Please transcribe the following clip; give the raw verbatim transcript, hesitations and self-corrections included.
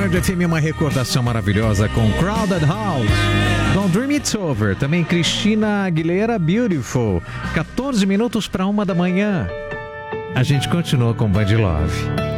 Band F M, uma recordação maravilhosa com Crowded House. Don't Dream It's Over. Também Cristina Aguilera, Beautiful. quatorze minutos para uma da manhã. A gente continua com Band Love.